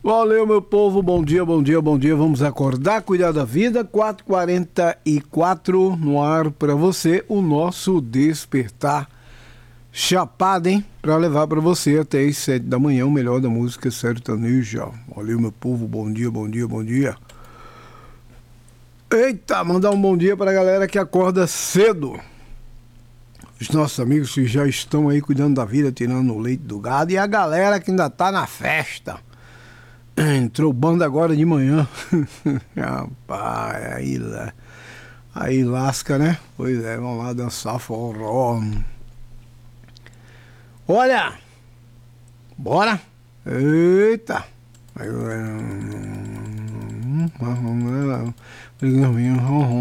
Valeu, meu povo, bom dia, bom dia, bom dia. Vamos acordar, cuidar da vida. 4h44 no ar para você, o nosso despertar chapado, hein? Para levar para você até as 7 da manhã o melhor da música sertaneja. Valeu, meu povo, bom dia, bom dia, bom dia. Eita, mandar um bom dia para a galera que acorda cedo. Os nossos amigos que já estão aí cuidando da vida, tirando o leite do gado. E a galera que ainda tá na festa. Entrou banda agora de manhã. Rapaz, aí lasca, né? Pois é, vamos lá dançar forró. Olha! Bora! Eita!